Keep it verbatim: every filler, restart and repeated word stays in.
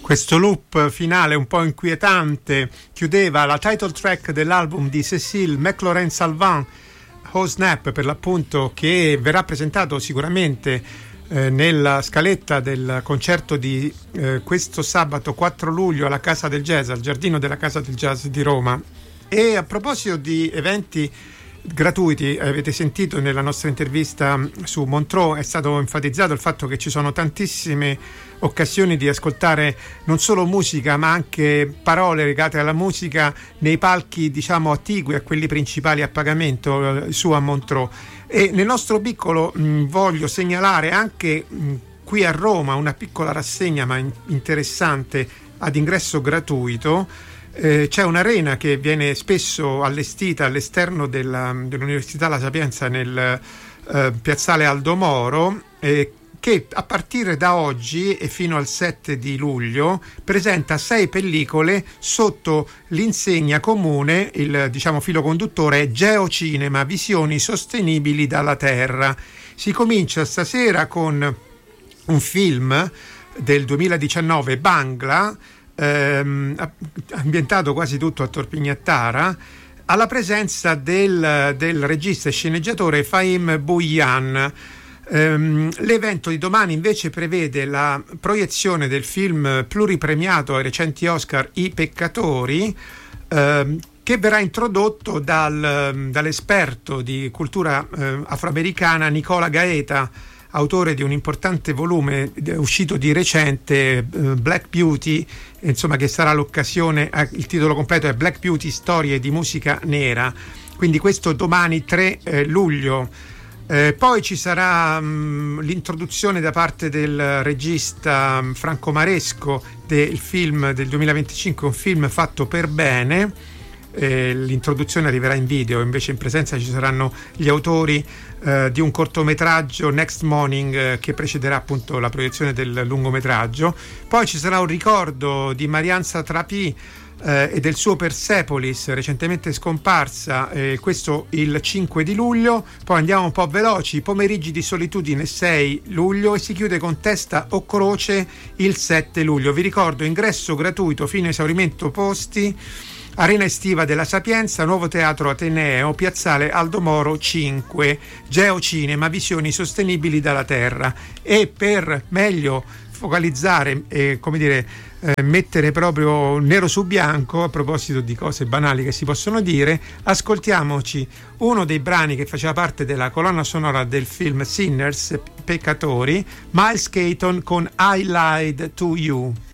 Questo loop finale un po' inquietante chiudeva la title track dell'album di Cécile McLaurin-Salvant, Oh Snap per l'appunto, che verrà presentato sicuramente eh, nella scaletta del concerto di eh, questo sabato quattro luglio alla Casa del Jazz, al giardino della Casa del Jazz di Roma. E a proposito di eventi gratuiti, avete sentito nella nostra intervista su Montreux, è stato enfatizzato il fatto che ci sono tantissime occasioni di ascoltare non solo musica ma anche parole legate alla musica nei palchi, diciamo, attigui a quelli principali a pagamento eh, su a Montreux. E nel nostro piccolo mh, voglio segnalare anche mh, qui a Roma una piccola rassegna ma in- interessante ad ingresso gratuito. Eh, c'è un'arena che viene spesso allestita all'esterno della, dell'Università La Sapienza nel eh, piazzale Aldo Moro, eh, che a partire da oggi e fino al sette di luglio presenta sei pellicole sotto l'insegna comune. Il, diciamo, filo conduttore è Geocinema, visioni sostenibili dalla Terra. Si comincia stasera con un film del duemiladiciannove, Bangla, Ehm, ambientato quasi tutto a Torpignattara, alla presenza del, del regista e sceneggiatore Fahim Bouyan. Ehm, l'evento di domani invece prevede la proiezione del film pluripremiato ai recenti Oscar I Peccatori, ehm, che verrà introdotto dal, dall'esperto di cultura eh, afroamericana Nicola Gaeta, autore di un importante volume uscito di recente, Black Beauty, insomma, che sarà l'occasione. Il titolo completo è Black Beauty, storie di musica nera. Quindi questo domani tre luglio. Eh, poi ci sarà mh, l'introduzione da parte del regista mh, Franco Maresco del film del duemilaventicinque, un film fatto per bene. Eh, l'introduzione arriverà in video, invece in presenza ci saranno gli autori eh, di un cortometraggio, Next Morning, eh, che precederà appunto la proiezione del lungometraggio. Poi ci sarà un ricordo di Marianne Satrapi eh, e del suo Persepolis, recentemente scomparsa, eh, questo il cinque di luglio. Poi andiamo un po' veloci: Pomeriggi di solitudine sei luglio, e si chiude con Testa o Croce il sette luglio. Vi ricordo, ingresso gratuito fino a esaurimento posti, Arena estiva della Sapienza, Nuovo Teatro Ateneo, piazzale Aldo Moro cinque, Geocinema, visioni sostenibili dalla Terra. E per meglio focalizzare e, come dire, eh, mettere proprio nero su bianco, a proposito di cose banali che si possono dire, ascoltiamoci uno dei brani che faceva parte della colonna sonora del film Sinners, Peccatori, Miles Caton con I Lied to You.